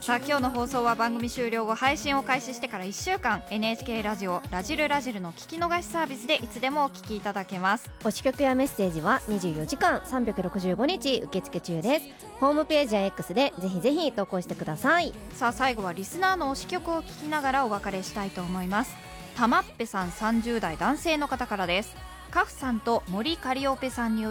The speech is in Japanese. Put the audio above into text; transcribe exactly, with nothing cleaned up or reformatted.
さあ今日の放送は番組終了後配信を開始してからいっしゅうかん エヌエイチケー ラジオラジルラジルの聞き逃しサービスでいつでもお聞きいただけます。 推し曲やメッセージはにじゅうよじかんさんびゃくろくじゅうごにち受付中です。ホームページや X でぜひぜひ投稿してください。 さあ最後はリスナーの推し曲を聞きながらお別れしたいと思います。たまっぺさんさんじゅうだい男性の方からです。カフさんと森カリオペさんによる